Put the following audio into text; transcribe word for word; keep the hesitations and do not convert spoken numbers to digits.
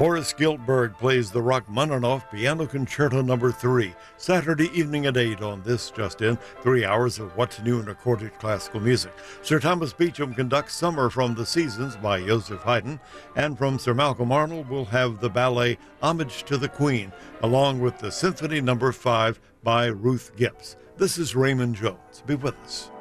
Boris Giltberg plays the Rachmaninoff Piano Concerto Number three, Saturday evening at eight on This Just In, three hours of what's new in recorded classical music. Sir Thomas Beecham conducts Summer from the Seasons by Joseph Haydn, and from Sir Malcolm Arnold we'll have the ballet Homage to the Queen, along with the Symphony Number five by Ruth Gibbs. This is Raymond Jones. Be with us.